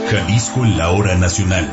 Jalisco en la hora nacional.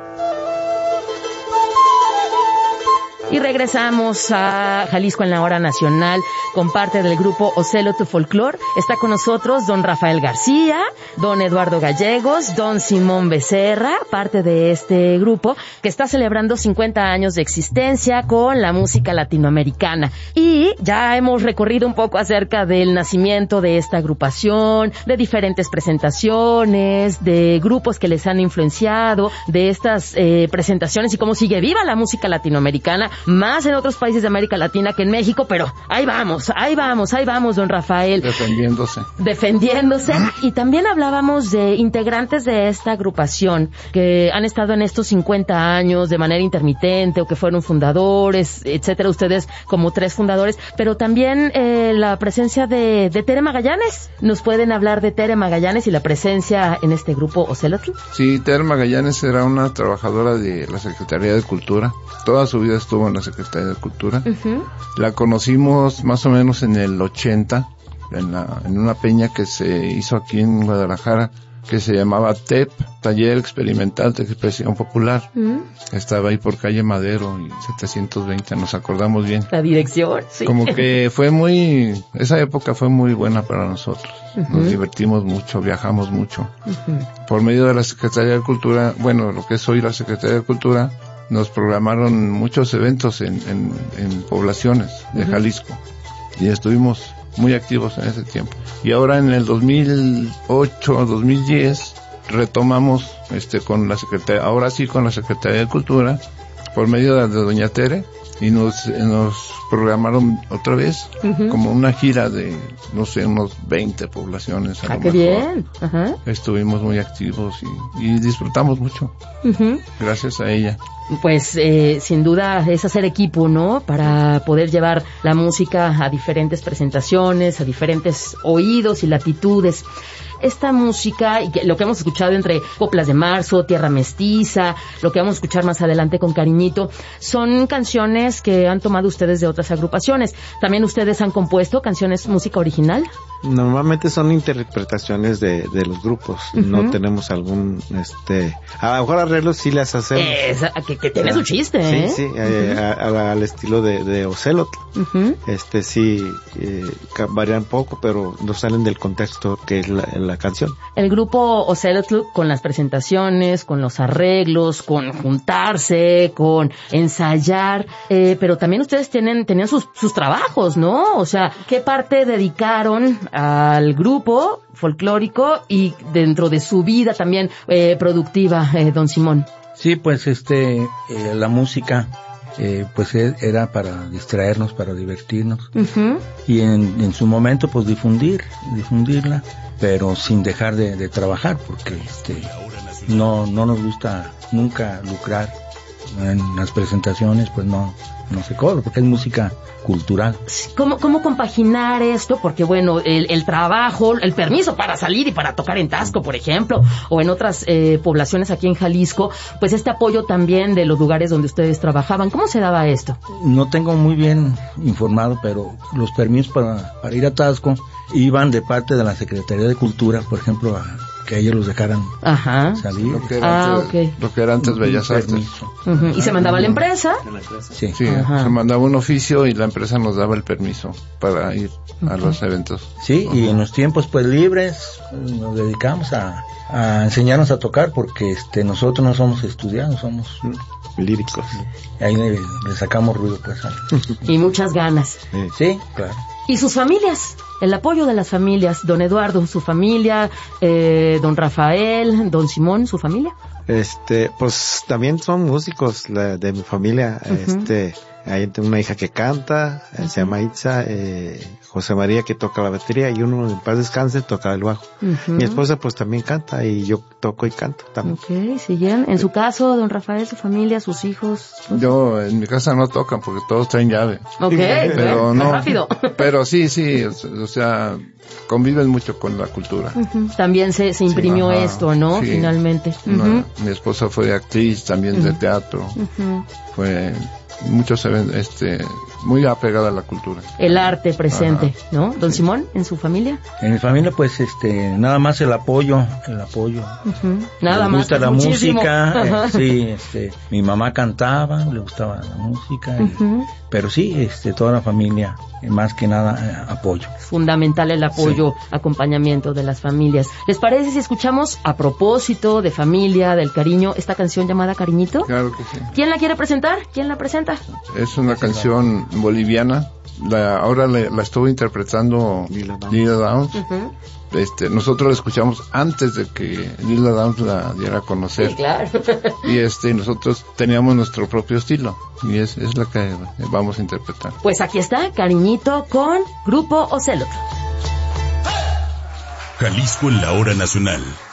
Y regresamos a Jalisco en la hora nacional con parte del grupo Ocelotl Folklore. Está con nosotros don Rafael García, don Eduardo Gallegos, don Simón Becerra, parte de este grupo que está celebrando 50 años de existencia con la música latinoamericana. Y ya hemos recorrido un poco acerca del nacimiento de esta agrupación, de diferentes presentaciones, de grupos que les han influenciado, de estas presentaciones y cómo sigue viva la música latinoamericana, más en otros países de América Latina que en México, pero ahí vamos, don Rafael. Defendiéndose. Y también hablábamos de integrantes de esta agrupación que han estado en estos 50 años de manera intermitente o que fueron fundadores, etcétera, ustedes como 3 fundadores, pero también la presencia de Tere Magallanes. ¿Nos pueden hablar de Tere Magallanes y la presencia en este grupo Ocelotl? Sí, Tere Magallanes era una trabajadora de la Secretaría de Cultura. Toda su vida estuvo en la Secretaría de Cultura. Uh-huh. La conocimos más o menos en el 80, en una peña que se hizo aquí en Guadalajara, que se llamaba TEP, Taller Experimental de Expresión Popular. Uh-huh. Estaba ahí por calle Madero y 720, nos acordamos bien. La dirección, sí. Como que esa época fue muy buena para nosotros. Uh-huh. Nos divertimos mucho, viajamos mucho. Uh-huh. Por medio de la Secretaría de Cultura, lo que es hoy la Secretaría de Cultura, nos programaron muchos eventos en poblaciones de Jalisco y estuvimos muy activos en ese tiempo. Y ahora en el 2008, 2010 retomamos con la Secretaría, ahora sí con la Secretaría de Cultura, por medio de doña Tere, y nos programaron otra vez como una gira de, unos 20 poblaciones. ¡Ah, qué bien! Ajá. Estuvimos muy activos y disfrutamos mucho. Gracias a ella. Pues sin duda es hacer equipo, ¿no? Para poder llevar la música a diferentes presentaciones, a diferentes oídos y latitudes. Esta música, y lo que hemos escuchado entre Coplas de Marzo, Tierra Mestiza, lo que vamos a escuchar más adelante con Cariñito, son canciones que han tomado ustedes de otras agrupaciones. ¿También ustedes han compuesto canciones, música original? Normalmente son interpretaciones de los grupos. No tenemos algún, a lo mejor arreglos sí las hacemos. Que tiene su chiste, ¿eh? Sí, al estilo de Ocelotl. Sí, varían poco, pero no salen del contexto que es la canción. El grupo Ocelotl, con las presentaciones, con los arreglos, con juntarse, con ensayar, pero también ustedes tenían sus trabajos, ¿no? O sea, ¿qué parte dedicaron al grupo folclórico y dentro de su vida también productiva, don Simón? Sí, pues la música pues era para distraernos, para divertirnos, y en su momento pues difundirla, pero sin dejar de trabajar, porque no nos gusta nunca lucrar en las presentaciones, pues no se cobra, porque es música cultural. ¿Cómo compaginar esto? Porque el trabajo, el permiso para salir y para tocar en Taxco, por ejemplo, o en otras poblaciones aquí en Jalisco, pues este apoyo también de los lugares donde ustedes trabajaban, ¿cómo se daba esto? No tengo muy bien informado, pero los permisos para ir a Taxco iban de parte de la Secretaría de Cultura, por ejemplo, que ellos los dejaran salir. Lo que era antes Bellas Artes. ¿Y se mandaba a la empresa? Sí, se mandaba un oficio y la empresa nos daba el permiso para ir a los eventos. Sí, y en los tiempos pues libres nos dedicamos a enseñarnos a tocar, porque nosotros no somos estudiados, somos líricos. Ahí le sacamos ruido pues. Y muchas ganas. Sí, claro. ¿Y sus familias? El apoyo de las familias. Don Eduardo, su familia, don Rafael, don Simón, su familia. Pues también son músicos de mi familia. Hay una hija que canta, se llama Itza, José María, que toca la batería, y uno, en paz descanse, toca el bajo. Mi esposa pues también canta, y yo toco y canto también. Ok, siguen. En su caso, don Rafael, su familia, sus hijos. Yo, en mi casa no tocan porque todos traen llave. Ok, pero no, rápido. Pero sí, o sea, conviven mucho con la cultura. También se imprimió esto, ¿no? Sí. Finalmente. Mi esposa fue actriz también de teatro. Fue muchos muy apegada a la cultura. El arte presente, Ajá. ¿no? Don Simón, ¿en su familia? En mi familia, pues, nada más el apoyo. Nada les más. gusta la muchísimo. música, sí, mi mamá cantaba, le gustaba la música, pero sí, toda la familia, más que nada, apoyo. Fundamental el apoyo, acompañamiento de las familias. ¿Les parece si escuchamos, a propósito de familia, del cariño, esta canción llamada Cariñito? Claro que sí. ¿Quién la quiere presentar? ¿Quién la presenta? Es una canción boliviana. Ahora la estuvo interpretando Lila Downs. Nosotros la escuchamos antes de que Lila Downs la diera a conocer. Sí, claro. Y nosotros teníamos nuestro propio estilo. Y es la que vamos a interpretar. Pues aquí está, Cariñito con Grupo Ocelot. Jalisco en la hora nacional.